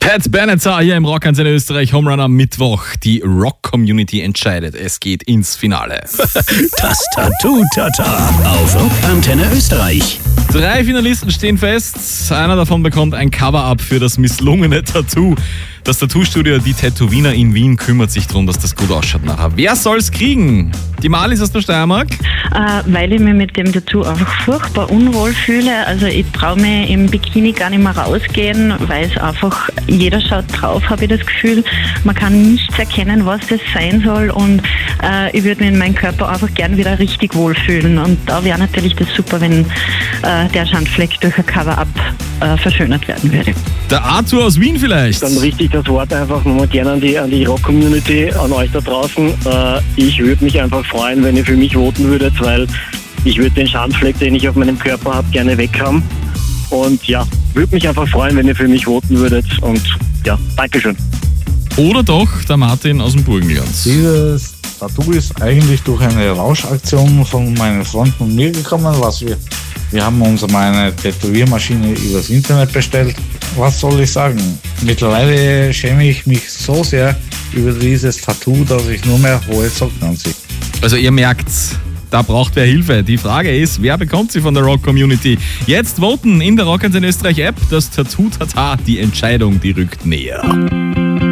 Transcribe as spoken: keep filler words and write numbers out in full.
Pat Benatar hier im Rock Antenne Österreich, Home Run am Mittwoch. Die Rock-Community entscheidet. Es geht ins Finale. Das Tattoo-Tata auf Rock Antenne Österreich. Drei Finalisten stehen fest. Einer davon bekommt ein Cover-Up für das misslungene Tattoo. Das Tattoo-Studio Die Tätowiner in Wien kümmert sich darum, dass das gut ausschaut nachher. Wer soll's kriegen? Die Malis aus der Steiermark? Äh, weil ich mich mit dem Tattoo einfach furchtbar unwohl fühle. Also ich traue mich im Bikini gar nicht mehr rausgehen, weil es einfach, jeder schaut drauf, habe ich das Gefühl. Man kann nichts erkennen, was das sein soll, und äh, ich würde mich in meinem Körper einfach gern wieder richtig wohlfühlen. Und da wäre natürlich das super, wenn äh, der Schandfleck durch ein Cover-Up äh, verschönert werden würde. Der Arthur aus Wien vielleicht? Dann richte ich das Wort einfach nochmal gerne an die, an die Rock-Community, an euch da draußen. Äh, ich würde mich einfach freuen, wenn ihr für mich voten würdet, weil ich würde den Schandfleck, den ich auf meinem Körper habe, gerne weg haben. Und ja, würde mich einfach freuen, wenn ihr für mich voten würdet. Und ja, Dankeschön. Oder doch der Martin aus dem Burgenland? Dieses Tattoo ist eigentlich durch eine Rauschaktion von meinen Freunden und mir gekommen. Was wir, wir haben uns mal eine Tätowiermaschine übers Internet bestellt. Was soll ich sagen? Mittlerweile schäme ich mich so sehr über dieses Tattoo, dass ich nur mehr hohe Socken anziehe. Also ihr merkt's, da braucht wer Hilfe. Die Frage ist, wer bekommt sie von der Rock-Community? Jetzt voten in der Rock Antenne Österreich App. Das Tattoo-Tata, die Entscheidung, die rückt näher.